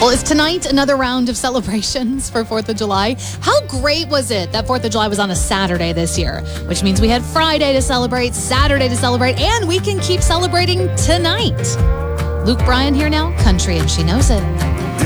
Well, is tonight another round of celebrations for 4th of July? How great was it that 4th of July was on a Saturday this year? Which means we had Friday to celebrate, Saturday to celebrate, and we can keep celebrating tonight. Luke Bryan here now, Country and She Knows It.